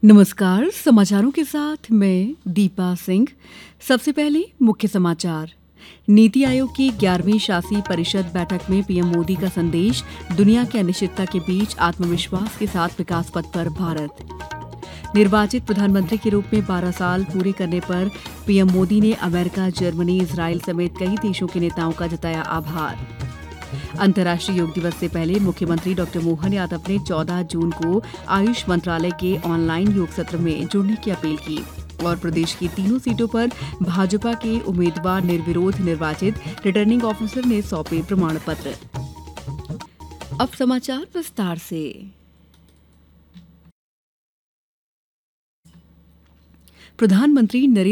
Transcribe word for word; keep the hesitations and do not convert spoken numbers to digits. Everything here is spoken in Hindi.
नमस्कार समाचारों के साथ मैं दीपा सिंह। सबसे पहले मुख्य समाचार। नीति आयोग की ग्यारहवीं शासी परिषद बैठक में पीएम मोदी का संदेश, दुनिया की अनिश्चितता के बीच आत्मविश्वास के साथ विकास पथ पर भारत। निर्वाचित प्रधानमंत्री के रूप में बारह साल पूरे करने पर पीएम मोदी ने अमेरिका, जर्मनी, इजराइल समेत कई देशों के नेताओं का जताया आभार। अंतर्राष्ट्रीय योग दिवस से पहले मुख्यमंत्री डॉ मोहन यादव ने चौदह जून को आयुष मंत्रालय के ऑनलाइन योग सत्र में जुड़ने की अपील की और प्रदेश की तीनों सीटों पर भाजपा के उम्मीदवार निर्विरोध निर्वाचित। रिटर्निंग ऑफिसर ने सौंपे प्रमाण पत्र। अब समाचार विस्तार से। प्रधानमंत्री नरेंद्र